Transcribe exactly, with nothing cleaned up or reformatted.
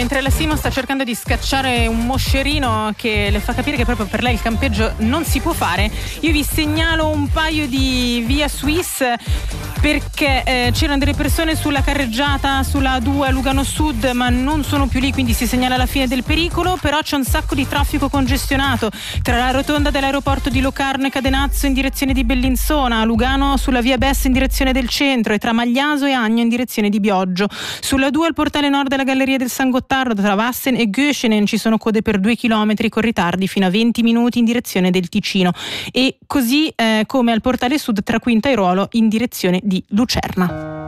mentre la Simo sta cercando di scacciare un moscerino che le fa capire che proprio per lei il campeggio non si può fare, io vi segnalo un paio di via Swiss perché eh, c'erano delle persone sulla carreggiata sulla A due a Lugano Sud, ma non sono più lì, quindi si segnala la fine del pericolo. Però c'è un sacco di traffico congestionato tra la rotonda dell'aeroporto di Locarno e Cadenazzo in direzione di Bellinzona, Lugano sulla via Bess in direzione del centro e tra Magliaso e Agno in direzione di Bioggio. Sulla due al portale nord della Galleria del San Gottardo tra Wassen e Göschenen ci sono code per due chilometri con ritardi fino a venti minuti in direzione del Ticino, e così eh, come al portale sud tra Quinta e Ruolo in direzione di Lucerna.